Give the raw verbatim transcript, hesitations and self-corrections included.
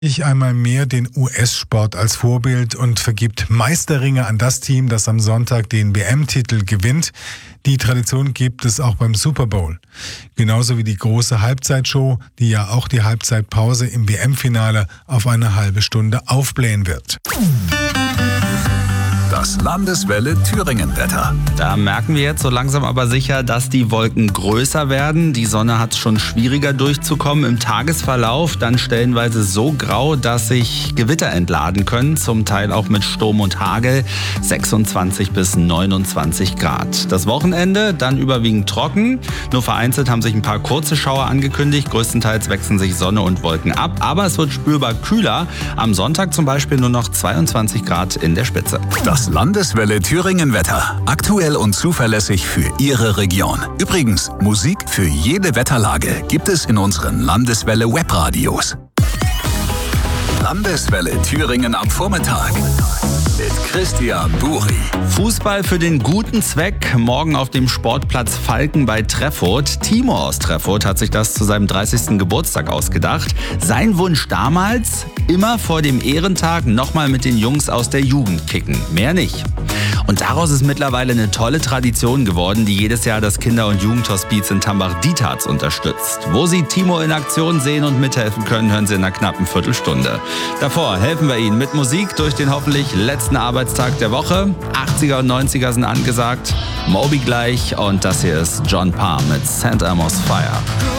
Ich einmal mehr den U S-Sport als Vorbild und vergibt Meisterringe an das Team, das am Sonntag den W M-Titel gewinnt. Die Tradition gibt es auch beim Super Bowl. Genauso wie die große Halbzeitshow, die ja auch die Halbzeitpause im W M-Finale auf eine halbe Stunde aufblähen wird. Das Landeswelle Thüringen-Wetter. Da merken wir jetzt so langsam aber sicher, dass die Wolken größer werden. Die Sonne hat es schon schwieriger durchzukommen. Im Tagesverlauf dann stellenweise so grau, dass sich Gewitter entladen können. Zum Teil auch mit Sturm und Hagel. sechsundzwanzig bis neunundzwanzig Grad. Das Wochenende dann überwiegend trocken. Nur vereinzelt haben sich ein paar kurze Schauer angekündigt. Größtenteils wechseln sich Sonne und Wolken ab. Aber es wird spürbar kühler. Am Sonntag zum Beispiel nur noch zweiundzwanzig Grad in der Spitze. Das Landeswelle Thüringen-Wetter. Aktuell und zuverlässig für Ihre Region. Übrigens, Musik für jede Wetterlage gibt es in unseren Landeswelle Webradios. Landeswelle Thüringen am Vormittag. Mit Christian Buri. Fußball für den guten Zweck. Morgen auf dem Sportplatz Falken bei Treffurt. Timo aus Treffurt hat sich das zu seinem dreißigsten Geburtstag ausgedacht. Sein Wunsch damals, immer vor dem Ehrentag nochmal mit den Jungs aus der Jugend kicken. Mehr nicht. Und daraus ist mittlerweile eine tolle Tradition geworden, die jedes Jahr das Kinder- und Jugendhospiz in Tambach-Dietharz unterstützt. Wo Sie Timo in Aktion sehen und mithelfen können, hören Sie in einer knappen Viertelstunde. Davor helfen wir Ihnen mit Musik durch den hoffentlich letzten Arbeitstag der Woche. achtziger und neunziger sind angesagt. Moby gleich und das hier ist John Parr mit Saint Amos Fire.